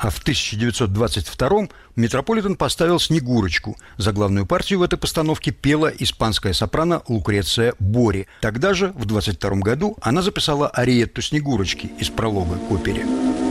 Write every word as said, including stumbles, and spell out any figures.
А в тысяча девятьсот двадцать втором Метрополитен поставил «Снегурочку». За главную партию в этой постановке пела испанская сопрано Лукреция Бори. Тогда же, в двадцать втором году, она записала ариетту «Снегурочки» из пролога к опере.